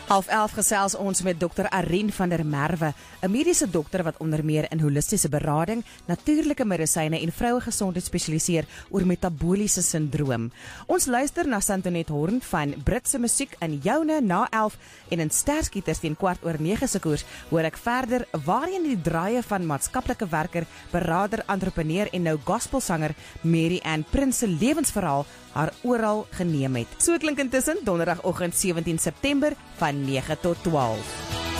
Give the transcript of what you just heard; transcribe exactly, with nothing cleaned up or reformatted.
Half elf gesels ons met dokter Arien van der Merwe, 'n mediese dokter wat onder meer in holistiese berading, natuurlike medisyne en vrouegesondheid spesialiseer oor metaboliese sindroom. Ons luister na Santonet Horn van Britse musiek in joune na elf en in Sterskieters teen kwart oor nege se koers hoor ek verder waarheen die draaie van maatskaplike werker, berader, entrepreneur en nou gospelsanger Mary Ann Prince se lewensverhaal haar oral geneem het. So klink intussen donderdagoggend sewentien September van nege tot twaalf.